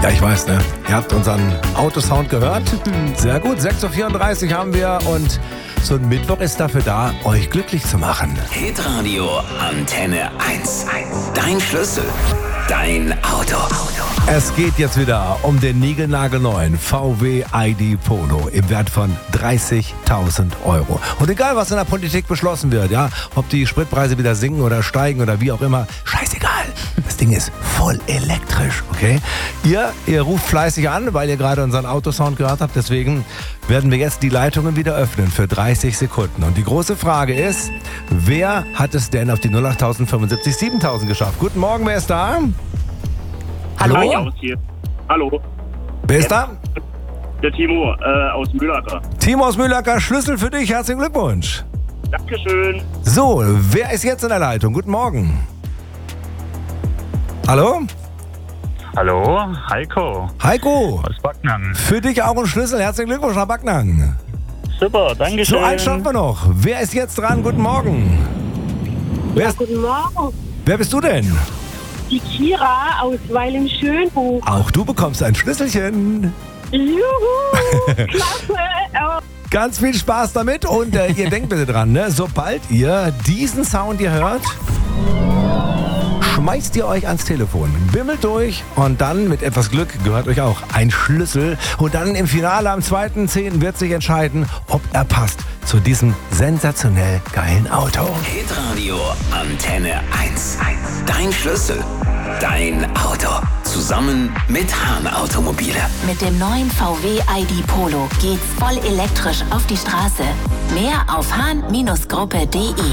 Ja, ich weiß, ne? Ihr habt unseren Autosound gehört. Sehr gut, 6.34 Uhr haben wir und so ein Mittwoch ist dafür da, euch glücklich zu machen. Hitradio Antenne 1. Dein Schlüssel. Dein Auto. Es geht jetzt wieder um den niegelnagelneuen VW ID Polo im Wert von 30.000 Euro. Und egal, was in der Politik beschlossen wird, ja, ob die Spritpreise wieder sinken oder steigen oder wie auch immer, scheißegal. Das Ding ist voll elektrisch, okay? Ihr ruft fleißig an, weil ihr gerade unseren Autosound gehört habt. Deswegen werden wir jetzt die Leitungen wieder öffnen für 30 Sekunden. Und die große Frage ist, wer hat es denn auf die 08.000 75 7.000 geschafft? Guten Morgen, wer ist da? Hallo? Hi, hier. Hallo, Wer ist da? der Timo aus Mühlacker. Timo aus Mühlacker, Schlüssel für dich. Herzlichen Glückwunsch. Dankeschön. So, wer ist jetzt in der Leitung? Guten Morgen. Hallo? Hallo, Heiko Heiko, aus Backnang. für dich auch ein Schlüssel. Herzlichen Glückwunsch nach Backnang. Super, danke So, schön. einen schaffen wir noch. Wer ist jetzt dran? Guten Morgen. Guten Morgen. Wer bist du denn? Die Kira aus Weil im Schönbuch. Auch du bekommst ein Schlüsselchen. Juhu, klasse. Ganz viel Spaß damit und ihr denkt bitte dran, ne? Sobald ihr diesen Sound hier hört, schmeißt ihr euch ans Telefon, bimmelt durch und dann mit etwas Glück gehört euch auch ein Schlüssel und dann im Finale am 2.10. wird sich entscheiden, ob er passt zu diesem sensationell geilen Auto. Hitradio Antenne 1. Dein Schlüssel. Dein Auto. Zusammen mit Hahn Automobile. Mit dem neuen VW ID Polo geht's voll elektrisch auf die Straße. Mehr auf hahn-gruppe.de.